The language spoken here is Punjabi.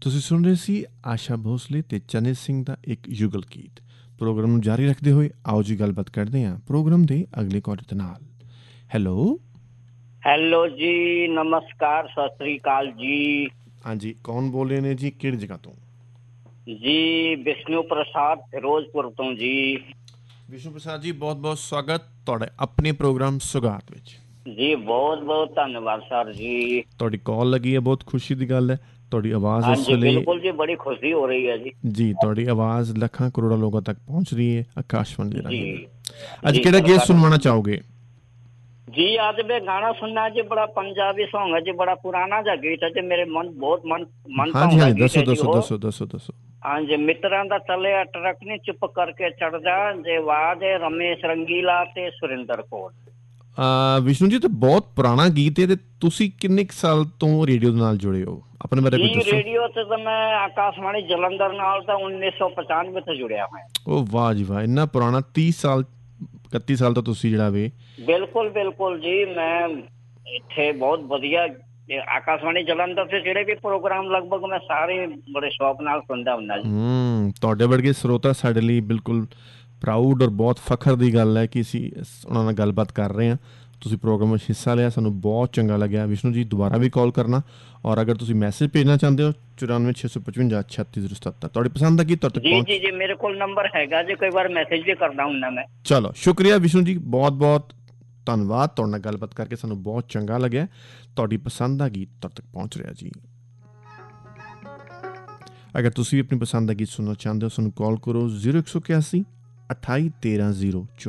ਤੁਸੀਂ ਸੁਣ ਰਹੇ ਸੀ ਆਸ਼ਾ ਭੋਸਲੇ ਤੇ ਚਨੇ ਸਿੰਘ ਦਾ ਇੱਕ ਯੁਗਲ ਗੀਤ। ਪ੍ਰੋਗਰਾਮ ਨੂੰ ਜਾਰੀ ਰੱਖਦੇ ਹੋਏ ਆਓ ਜੀ ਗੱਲਬਾਤ ਕਰਦੇ ਹਾਂ ਪ੍ਰੋਗਰਾਮ ਦੇ ਅਗਲੇ ਕਾਲਰ ਦੇ ਨਾਲ। ਹੈਲੋ ਜੀ, ਨਮਸਕਾਰ, ਸਤਿ ਸ੍ਰੀ ਅਕਾਲ ਜੀ। ਹਾਂਜੀ, ਕੌਣ ਬੋਲ ਰਹੇ ਨੇ ਜੀ, ਕਿਹੜੀ ਜਗ੍ਹਾ ਤੋਂ? ਜੀ ਵਿਸ਼ਨੂੰ ਪ੍ਰਸਾਦ, ਫਿਰੋਜ਼ਪੁਰ ਤੋਂ ਜੀ। ਵਿਸ਼ਨੂੰ ਪ੍ਰਸਾਦ ਜੀ, ਬਹੁਤ ਬਹੁਤ ਸਵਾਗਤ ਤੁਹਾਡੇ ਆਪਣੇ ਪ੍ਰੋਗਰਾਮ ਸੁਗਾਤ ਵਿੱਚ ਜੀ। ਬਹੁਤ ਬਹੁਤ ਧੰਨਵਾਦ ਸਰ ਜੀ। ਤੁਹਾਡੀ ਕਾਲ ਲੱਗੀ ਹੈ, ਬਹੁਤ ਖੁਸ਼ੀ ਦੀ ਗੱਲ ਹੈ। ਤੁਹਾਡੀ ਆਵਾਜ਼ ਇਸ ਹਾਂਜੀ ਵੇਲੇ ਬਿਲਕੁਲ ਜੀ, ਬੜੀ ਖੁਸ਼ੀ ਹੋ ਰਹੀ ਹੈ ਜੀ। ਤੁਹਾਡੀ ਆਵਾਜ਼ ਲੱਖਾਂ ਕਰੋੜਾਂ ਲੋਕਾਂ ਤੱਕ ਪਹੁੰਚ ਰਹੀ ਹੈ ਆਕਾਸ਼ਵਾਣੀ ਦੇ ਰਾਹੀਂ। ਜੀ ਅੱਜ ਕਿਹੜਾ ਗੀਤ ਸੁਣਵਾਉਣਾ ਚਾਹੋਗੇ? जी आज मैं गाना सुनना जी, बड़ा पंजाबी सॉन्ग है जी, बड़ा पुराना जा गीत है जी, मेरे बहुत मन भाउंदा गीत है जी। दसो। हाँ जी, मित्रां दा चले ट्रक नहीं चुप करके चढ़ जा जे आवाज है रमेश रंगीला ते सुरिंदर कौर। ਵਿਸ਼ਨੂੰ ਜੀ, ਤਾਂ ਬਹੁਤ ਪੁਰਾਣਾ ਗੀਤ ਹੈ ਤੇ ਤੁਸੀਂ ਕਿੰਨੇ ਸਾਲ ਤੋਂ ਰੇਡੀਓ ਦੇ ਨਾਲ ਜੁੜੇ ਹੋ? ਆਪਣੇ ਬਾਰੇ ਕੁਝ ਦੱਸੋ। ਰੇਡੀਓ ਤੇ ਤਾਂ ਮੈਂ ਆਕਾਸ਼ਵਾਣੀ ਜਲੰਧਰ ਨਾਲ ਤਾਂ 1995 ਤੋਂ ਜੁੜਿਆ ਹਾਂ। ਉਹ ਵਾਹ ਜੀ ਵਾਹ, ਇੰਨਾ ਪੁਰਾਣਾ। 30 ਸਾਲ 31 ਸਾਲ ਤੋਂ ਤੁਸੀਂ ਜਿਹੜਾ ਵੇ। ਬਿਲਕੁਲ ਬਿਲਕੁਲ ਜੀ, ਮੈਂ ਇੱਥੇ ਬਹੁਤ ਵਧੀਆ ਆਕਾਸ਼ਵਾਣੀ ਜਲੰਧਰ ਤੇ ਜਿਹੜੇ ਵੀ ਪ੍ਰੋਗਰਾਮ ਲਗਭਗ ਮੈਂ ਸਾਰੇ ਬੜੇ ਸ਼ੌਕ ਨਾਲ ਸੁਣਦਾ ਹੁੰਦਾ ਜੀ। ਤੁਹਾਡੇ ਵਰਗੇ ਸਰੋਤਾ ਸਾਡੇ ਲਈ ਬਿਲਕੁਲ ਪ੍ਰਾਊਡ ਔਰ ਬਹੁਤ ਫਖਰ ਦੀ ਗੱਲ ਹੈ ਕਿ ਅਸੀਂ ਉਹਨਾਂ ਨਾਲ ਗੱਲਬਾਤ ਕਰ ਰਹੇ ਹਾਂ। ਤੁਸੀਂ ਪ੍ਰੋਗਰਾਮ ਵਿੱਚ ਹਿੱਸਾ ਲਿਆ, ਸਾਨੂੰ ਬਹੁਤ ਚੰਗਾ ਲੱਗਿਆ। ਵਿਸ਼ਨੂੰ ਜੀ, ਦੁਬਾਰਾ ਵੀ ਕਾਲ ਕਰਨਾ, ਔਰ ਅਗਰ ਤੁਸੀਂ ਮੈਸੇਜ ਭੇਜਣਾ ਚਾਹੁੰਦੇ ਹੋ 9465 36077 ਤੁਹਾਡੀ ਪਸੰਦ ਦਾ ਗੀਤ ਤੁਹਾਡੇ ਤੱਕ ਜੀ ਮੇਰੇ ਕੋਲ ਨੰਬਰ ਹੈਗਾ ਜੀ, ਕਈ ਵਾਰ ਮੈਸੇਜ ਵੀ ਕਰਦਾ ਹੁੰਦਾ ਮੈਂ। ਚਲੋ ਸ਼ੁਕਰੀਆ ਵਿਸ਼ਨੂੰ ਜੀ, ਬਹੁਤ ਬਹੁਤ ਧੰਨਵਾਦ। ਤੁਹਾਡੇ ਨਾਲ ਗੱਲਬਾਤ ਕਰਕੇ ਸਾਨੂੰ ਬਹੁਤ ਚੰਗਾ ਲੱਗਿਆ। ਤੁਹਾਡੀ ਪਸੰਦ ਦਾ ਗੀਤ ਤੁਹਾਡੇ ਤੱਕ ਪਹੁੰਚ ਰਿਹਾ ਜੀ। ਅਗਰ ਤੁਸੀਂ ਵੀ ਆਪਣੀ ਪਸੰਦ ਦਾ ਗੀਤ ਸੁਣਨਾ ਚਾਹੁੰਦੇ ਹੋ, ਸਾਨੂੰ ਕਾਲ ਕਰੋ 0181 28 13 0।